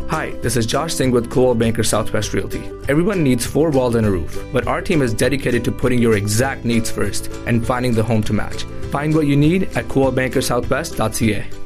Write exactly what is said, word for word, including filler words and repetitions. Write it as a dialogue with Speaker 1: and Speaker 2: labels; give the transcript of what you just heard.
Speaker 1: Hi, this is Josh Singh with Coldwell Banker Southwest Realty. Everyone needs four walls and a roof, but our team is dedicated to putting your exact needs first and finding the home to match. Find what you need at coldwell banker southwest dot c a.